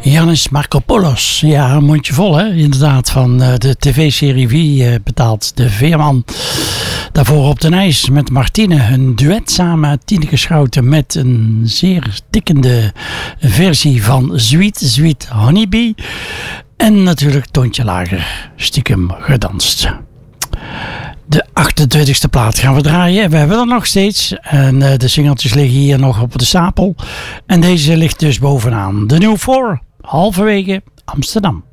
Yannis Markopoulos, ja, een mondje vol hè, inderdaad, van de tv-serie Wie betaalt de veerman. Daarvoor Op den IJs met Martine, een duet samen, Tineke Schouten met een zeer tikkende versie van Sweet Sweet Honeybee. En natuurlijk Toontje Lager, Stiekem gedanst. De 28e plaat gaan we draaien. We hebben er nog steeds. En de singeltjes liggen hier nog op de stapel. En deze ligt dus bovenaan. De New 4, halverwege Amsterdam.